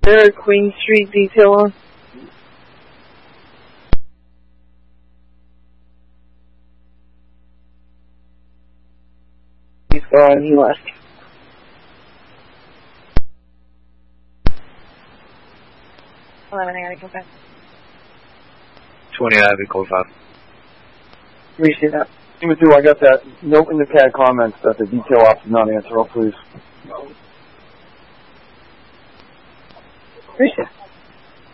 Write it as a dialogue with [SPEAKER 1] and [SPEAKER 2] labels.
[SPEAKER 1] there a Queen Street detail on? He's gone. He left.
[SPEAKER 2] I gotta go back.
[SPEAKER 3] 20 Ivy, code 5.
[SPEAKER 1] Appreciate that.
[SPEAKER 4] Number 2, I got that note in the CAD comments that the detail ops did not answer. Oh, please.
[SPEAKER 1] Appreciate it.